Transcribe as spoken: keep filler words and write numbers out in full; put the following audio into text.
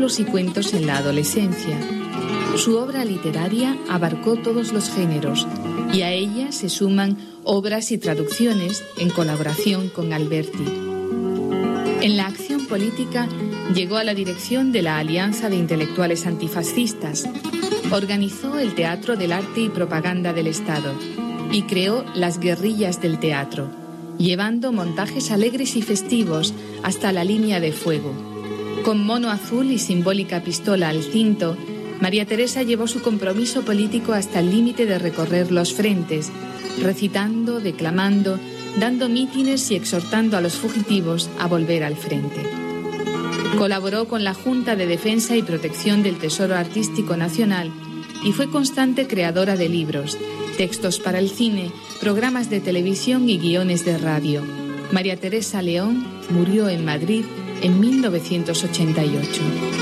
espectáculos y cuentos en la adolescencia. Su obra literaria abarcó todos los géneros y a ella se suman obras y traducciones en colaboración con Alberti. En la acción política llegó a la dirección de la Alianza de Intelectuales Antifascistas, organizó el Teatro del Arte y Propaganda del Estado y creó las Guerrillas del Teatro, llevando montajes alegres y festivos hasta la línea de fuego. Con mono azul y simbólica pistola al cinto, María Teresa llevó su compromiso político hasta el límite de recorrer los frentes, recitando, declamando, dando mítines y exhortando a los fugitivos a volver al frente. Colaboró con la Junta de Defensa y Protección del Tesoro Artístico Nacional y fue constante creadora de libros, textos para el cine, programas de televisión y guiones de radio. María Teresa León murió en Madrid en mil novecientos ochenta y ocho.